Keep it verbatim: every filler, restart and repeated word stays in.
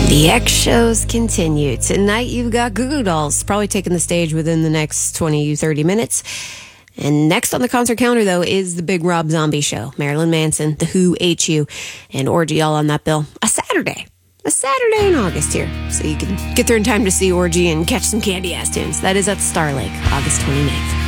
The X shows continue. Tonight you've got Goo Goo Dolls, probably taking the stage within the next twenty, thirty minutes. And next on the concert calendar, though, is the Big Rob Zombie Show. Marilyn Manson, The Who, H U, and Orgy all on that bill. A Saturday. A Saturday in August here. So you can get there in time to see Orgy and catch some candy-ass tunes. That is at Star Lake, August twenty-ninth.